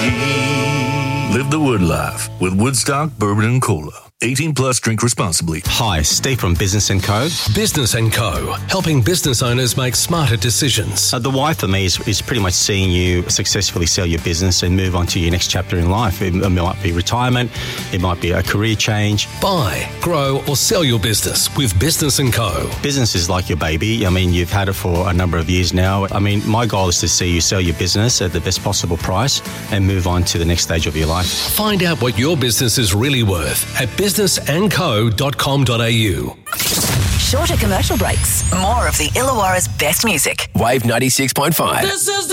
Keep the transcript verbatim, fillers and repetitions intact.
Live the Wood life with Woodstock Bourbon and Cola. eighteen plus, drink responsibly. Hi, Steve from Business and Co. Business and Co. Helping business owners make smarter decisions. Uh, the why for me is, is pretty much seeing you successfully sell your business and move on to your next chapter in life. It, it might be retirement. It might be a career change. Buy, grow or sell your business with Business and Co. Business is like your baby. I mean, you've had it for a number of years now. I mean, my goal is to see you sell your business at the best possible price and move on to the next stage of your life. Find out what your business is really worth at business and co dot com dot a u. Shorter commercial breaks. More of the Illawarra's best music. Wave ninety-six point five. This is